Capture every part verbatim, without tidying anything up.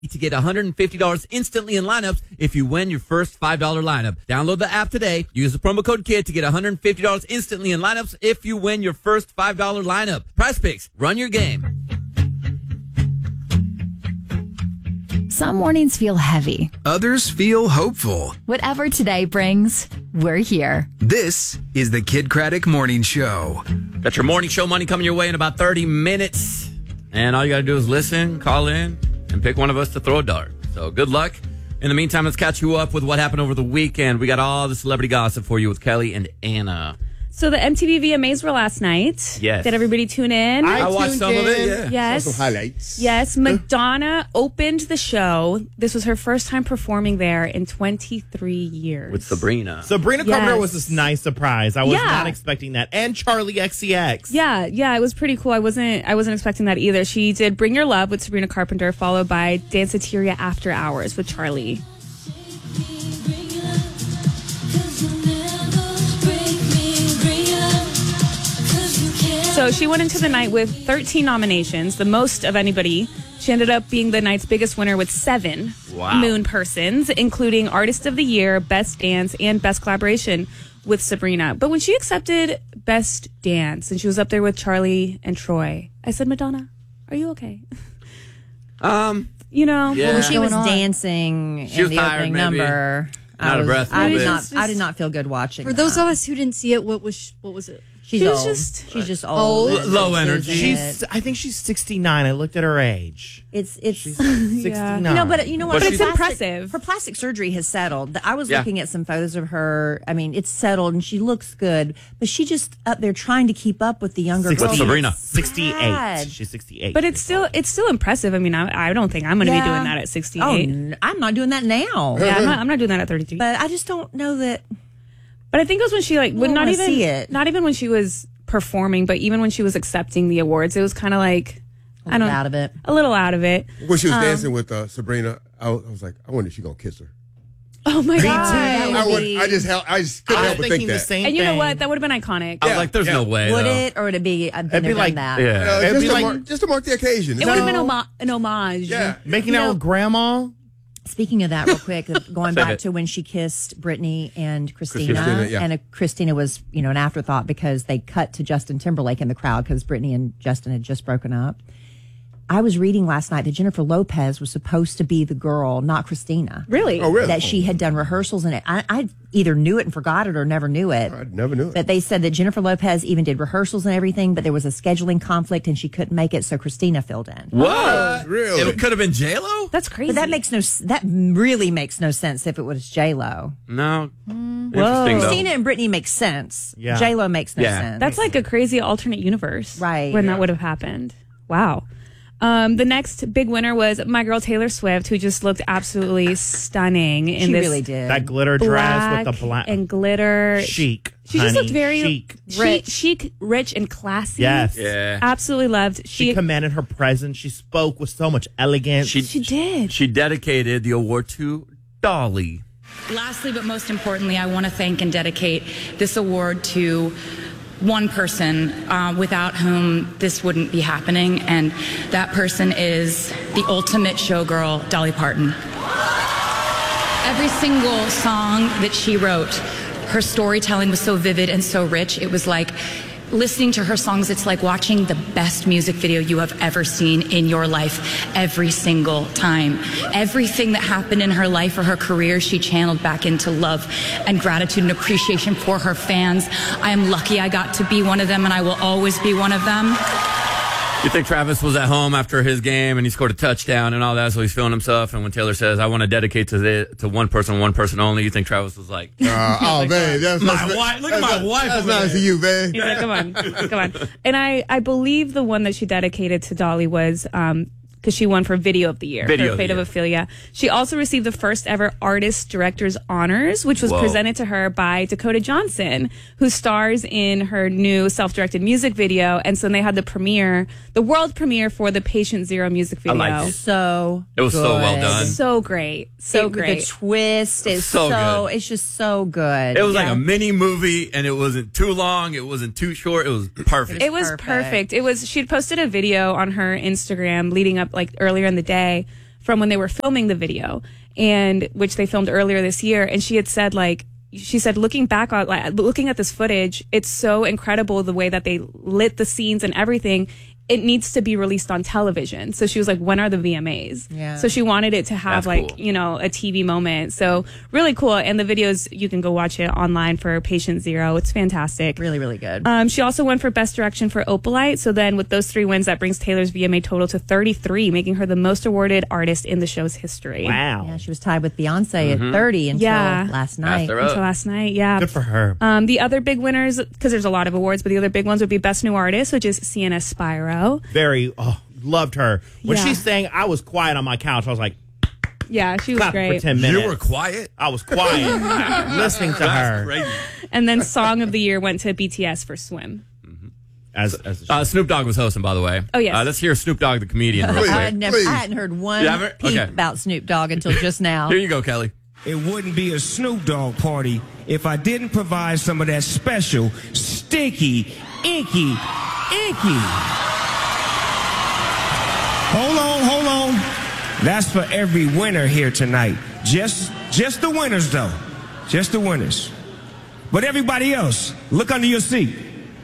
to get one hundred fifty dollars instantly in lineups if you win your first five dollar lineup. Download the app today. Use the promo code KID to get one hundred fifty dollars instantly in lineups if you win your first five dollar lineup. Prize Picks. Run your game. Some mornings feel heavy. Others feel hopeful. Whatever today brings, we're here. This is the Kid Craddock Morning Show. Got your morning show money coming your way in about thirty minutes. And all you got to do is listen, call in, and pick one of us to throw a dart. So good luck. In the meantime, let's catch you up with what happened over the weekend. We got all the celebrity gossip for you with Kelly and Anna. So the M T V V M As were last night. Yes. Did everybody tune in? I, I watched some in. of it, yeah. Yes. Saw some highlights. Yes. Madonna opened the show. This was her first time performing there in twenty-three years. With Sabrina. Sabrina Yes. Carpenter was this nice surprise. I was Yeah. not expecting that. And Charlie X C X. Yeah, yeah, it was pretty cool. I wasn't I wasn't expecting that either. She did Bring Your Love with Sabrina Carpenter, followed by Danceteria After Hours with Charlie. So she went into the night with thirteen nominations, the most of anybody. She ended up being the night's biggest winner with seven Wow. Moon persons, including Artist of the Year, Best Dance, and Best Collaboration with Sabrina. But when she accepted Best Dance, and she was up there with Charlie and Troy, I said, Madonna, are you okay? Um, You know? Yeah. When she was going on? dancing She in was the tired, opening maybe. number, Not I a was, breath, I maybe. did not. It's I did just- not feel good watching. For those that. of us who didn't see it, what was what was it? she's She was old. just- she's just old. Old? and Low losing energy. it. She's, I think she's sixty-nine. I looked at her age. It's it's. She's sixty-nine. No, but you know what? But Her it's plastic- impressive. Her plastic surgery has settled. I was Yeah. looking at some photos of her. I mean, it's settled and she looks good, but she just up there trying to keep up with the younger With girls. Sabrina. It's sixty-eight. sad. She's sixty-eight. But it's still it's still impressive. I mean, I, I don't think I'm going to Yeah. be doing that at Oh, sixty-eight. n- I'm not doing that now. Yeah, I'm not, I'm not doing that at thirty-three. But I just don't know that. But I think it was when she like would don't not wanna even see it. not even when she was performing, but even when she was accepting the awards, it was kind of like I don't out of it. a little out of it. When she was dancing with uh, Sabrina, I was, I was like, I wonder if she's gonna kiss her. Oh my god! That I, would would, be- I just hel- I just couldn't I help was but think thinking the that. same And you know thing. what? That would have been iconic. I was like, there's no way, Would though. it, or would it be? I've been It'd be there, like- done that. Yeah. Uh, It'd just, be to like- mark, just to mark the occasion. It would have been oma- an homage. Yeah. Making You out know- with grandma. Speaking of that, real quick, going Save back it. to when she kissed Britney and Christina, Christina, yeah. and uh, Christina was, you know, an afterthought because they cut to Justin Timberlake in the crowd because Britney and Justin had just broken up. I was reading last night that Jennifer Lopez was supposed to be the girl, not Christina. Really? Oh, really? That she had done rehearsals in it. I, I either knew it and forgot it or never knew it. I never knew it. But they said that Jennifer Lopez even did rehearsals and everything, but there was a scheduling conflict and she couldn't make it, so Christina filled in. What? Really? It could have been J-Lo? That's crazy. But that makes no s- that really makes no sense if it was J Lo. No. Interesting, though. Christina and Britney makes sense. Yeah. J Lo makes no Yeah. sense. That's like a crazy alternate universe, Right. When Yeah. that would have happened. Wow. Um, the next big winner was my girl Taylor Swift, who just looked absolutely stunning in she this really did. That glitter black dress with the black and glitter. chic. She just honey, looked very chic. chic, chic, rich, and classy. Yes. Yeah. Absolutely loved. She, She commanded her presence. She spoke with so much elegance. She, she did. She dedicated the award to Dolly. Lastly, but most importantly, I want to thank and dedicate this award to one person uh, without whom this wouldn't be happening, and that person is the ultimate showgirl, Dolly Parton. Every single song that she wrote, her storytelling was so vivid and so rich. It was like listening to her songs, it's like watching the best music video you have ever seen in your life every single time. Everything that happened in her life or her career, she channeled back into love and gratitude and appreciation for her fans. I am lucky I got to be one of them, and I will always be one of them. You think Travis was at home after his game and he scored a touchdown and all that, so he's feeling himself. And when Taylor says, I want to dedicate to the, to one person, one person only, you think Travis was like, Uh, oh, man. That's, My that's, wife- look at that's my not- wife That's over nice there. of you, man. He's like, come on, come on. And I, I believe the one that she dedicated to Dolly was um, because she won for Video of the Year Video for of the Fate of Year. Ophelia. She also received the first ever Artist Director's Honors, which was Whoa. presented to her by Dakota Johnson, who stars in her new self-directed music video. And so they had the premiere, the world premiere for the Patient Zero music video. liked it. so It was so well good. done. So great, so It- great. The twist is So so, good. it's just so good. it was like Yeah. a mini movie and it wasn't too long. It wasn't too short. It was perfect. It was perfect. Perfect. It was. She'd posted a video on her Instagram leading up, like earlier in the day, from when they were filming the video, and which they filmed earlier this year. And she had said, like, she said, looking back on, like, looking at this footage, it's so incredible the way that they lit the scenes and everything. It needs to be released on television. So she was like, when are the V M As? Yeah. So she wanted it to have That's like, cool. you know, a T V moment. So really cool. And the videos, you can go watch it online for Patient Zero. It's fantastic. Really, really good. Um, she also won for Best Direction for Opalite. So then with those three wins, that brings Taylor's V M A total to thirty-three, making her the most awarded artist in the show's history. Wow. Yeah, she was tied with Beyonce at thirty until Yeah. last night. her up. Until last night, yeah. Good for her. Um, the other big winners, because there's a lot of awards, but the other big ones would be Best New Artist, which is Sienna Spiro. Very, oh, loved her. When Yeah. she sang, I was quiet on my couch. I was like, Yeah, she was clap for great. ten minutes. You were quiet? I was quiet listening to her. Crazy. And then Song of the Year went to B T S for Swim. As, as Uh, Snoop Dogg was hosting, by the way. Oh, yes. Uh, let's hear Snoop Dogg, the comedian, real Please. I quick. had never, Please. I hadn't heard one You haven't? peep Okay. about Snoop Dogg until just now. Here you go, Kelly. It wouldn't be a Snoop Dogg party if I didn't provide some of that special, sticky, inky, inky. Hold on, hold on. That's for every winner here tonight. Just, just the winners, though. Just the winners. But everybody else, look under your seat.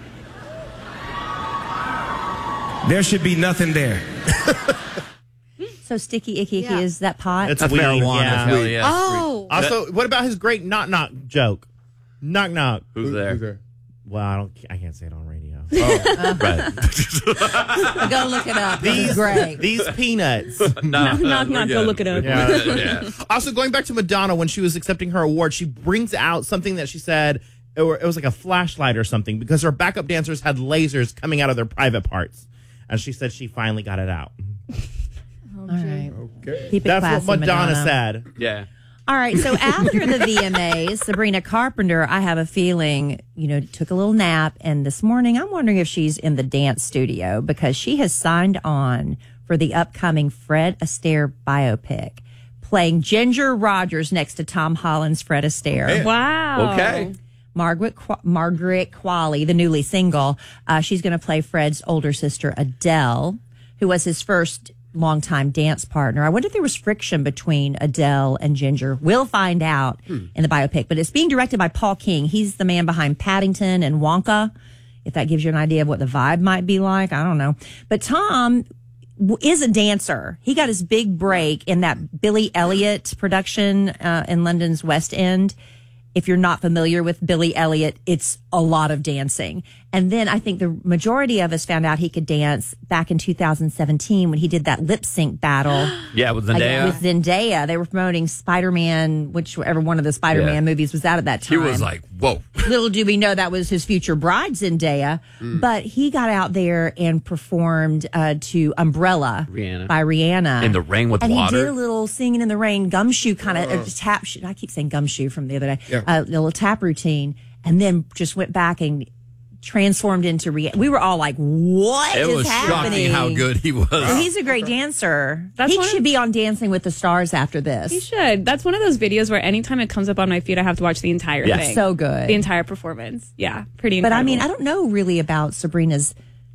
There should be nothing there. So sticky icky Yeah. is that pot? It's That's weed, marijuana, yeah. Kelly. Yeah. Oh, Also, what about his great knock knock joke? Knock knock. Who's there? Who's there? Well, I don't. I can't say it on radio. Right. Go look it up. This is great. These peanuts. no, Knock, knock, we're knock, go good. look it up. Yeah. Yeah. Also, going back to Madonna, when she was accepting her award, she brings out something that she said, or it was like a flashlight or something, because her backup dancers had lasers coming out of their private parts, and she said she finally got it out. All right. Okay. Keep it That's classy, what Madonna, Madonna said. Yeah. All right. So after the V M As, Sabrina Carpenter, I have a feeling, you know, took a little nap. And this morning, I'm wondering if she's in the dance studio because she has signed on for the upcoming Fred Astaire biopic, playing Ginger Rogers next to Tom Holland's Fred Astaire. Wow. Okay. Margaret Qu- Margaret Qualley, the newly single, uh, she's going to play Fred's older sister Adele, who was his first longtime dance partner. I wonder if there was friction between Adele and Ginger. We'll find out in the biopic. But it's being directed by Paul King. He's the man behind Paddington and Wonka. If that gives you an idea of what the vibe might be like, I don't know. But Tom w- is a dancer. He got his big break in that Billy Elliot production uh, in London's West End. If you're not familiar with Billy Elliot, it's a lot of dancing. And then I think the majority of us found out he could dance back in two thousand seventeen when he did that lip sync battle Yeah, with like, Zendaya. with Zendaya. They were promoting Spider-Man, whichever one of the Spider-Man Yeah. movies was out at that he time. was like, whoa. Little do we know that was his future bride, Zendaya. But he got out there and performed uh, to Umbrella Rihanna. by Rihanna. In the rain with and water. he did a little singing in the rain, gumshoe kind of uh, tap. I keep saying gumshoe from the other day. Yeah. Uh, a little tap routine. And then just went back and transformed into Rihanna. We were all like, what It is was happening? shocking how good he was. And he's a great dancer. That's he one should of- be on Dancing with the Stars after this. You should. That's one of those videos where anytime it comes up on my feed, I have to watch the entire Yeah. thing. So good. The entire performance. Yeah. Pretty But incredible. I mean, I don't know really about Sabrina's.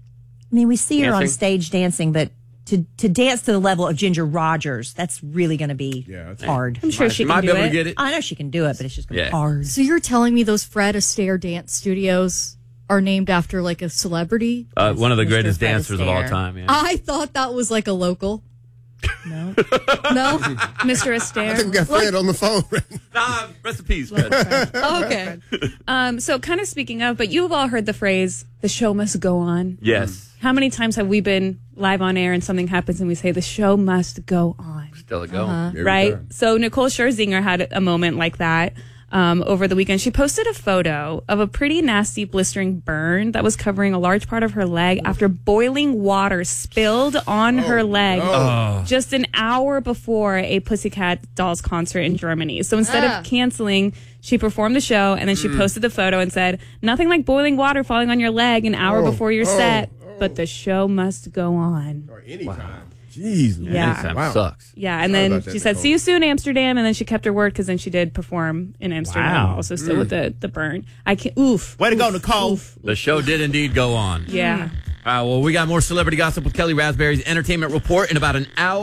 I mean, we see her on Dancing? stage dancing, but to to dance to the level of Ginger Rogers, that's really going to be Yeah, that's- hard. I'm sure She she might can be do able it. to get it. I know she can do it, but it's just going to Yeah. be hard. so you're telling me those Fred Astaire dance studios are named after like a celebrity? Uh, one of the Mister greatest Fred dancers of all Astaire. time. Yeah. I thought that was like a local. No, No. Mister I Astaire. think we got Fred on the phone. Nah, recipes, Fred. Okay. Um, so kind of speaking of, but you've all heard the phrase, the show must go on. Yes. How many times have we been live on air and something happens and we say, the show must go on? Still a go. Every Right? time. So Nicole Scherzinger had a moment like that um, over the weekend. She posted a photo of a pretty nasty blistering burn that was covering a large part of her leg after boiling water spilled on her leg just an hour before a Pussycat Dolls concert in Germany. So instead Ah. of canceling, she performed the show and then she posted the photo and said, nothing like boiling water falling on your leg an hour Oh, before your oh, set, oh. but the show must go on. Or anytime. Jeez, man. Yeah. Anytime Wow. sucks. Yeah, and Sorry then about that, she said, Nicole. "See you soon, Amsterdam." And then she kept her word because then she did perform in Amsterdam, Wow. also still with the the burn. I can't. Oof. Way to go, Nicole. The show did indeed go on. Yeah. All right, well, we got more celebrity gossip with Kelly Raspberry's Entertainment Report in about an hour.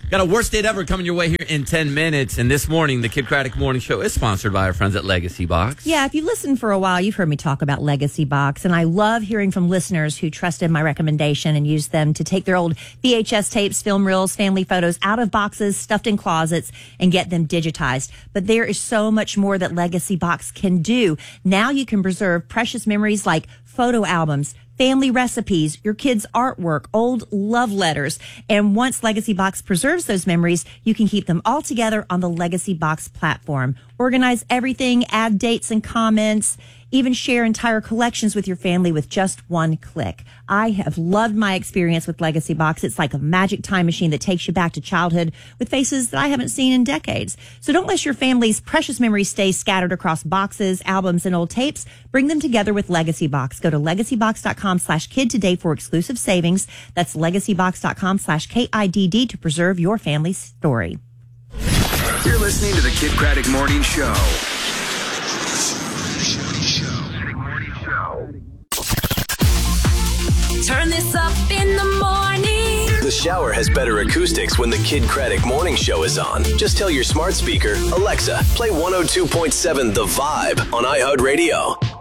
Got a worst date ever coming your way here in ten minutes. And this morning, the Kid Craddock Morning Show is sponsored by our friends at Legacy Box. Yeah, if you've listened for a while, you've heard me talk about Legacy Box, and I love hearing from listeners who trusted my recommendation and used them to take their old V H S tapes, film reels, family photos out of boxes, stuffed in closets, and get them digitized. But there is so much more that Legacy Box can do. Now you can preserve precious memories like photo albums, family recipes, your kids' artwork, old love letters. And once Legacy Box preserves those memories, you can keep them all together on the Legacy Box platform. Organize everything, add dates and comments, even share entire collections with your family with just one click. I have loved my experience with Legacy Box. It's like a magic time machine that takes you back to childhood with faces that I haven't seen in decades. So don't let your family's precious memories stay scattered across boxes, albums, and old tapes. Bring them together with Legacy Box. Go to legacybox.com slash kid today for exclusive savings. That's legacybox.com slash K I D D to preserve your family's story. You're listening to the Kid Craddock Morning Show. Turn this up in the morning. The shower has better acoustics when the Kid Craddock Morning Show is on. Just tell your smart speaker, Alexa, play one oh two point seven The Vibe on iHeartRadio.